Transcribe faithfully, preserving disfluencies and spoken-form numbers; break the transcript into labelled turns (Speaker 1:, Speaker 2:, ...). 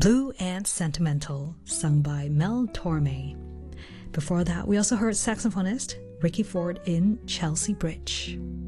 Speaker 1: Blue and Sentimental, sung by Mel Torme. Before that, we also heard saxophonist Ricky Ford in Chelsea Bridge.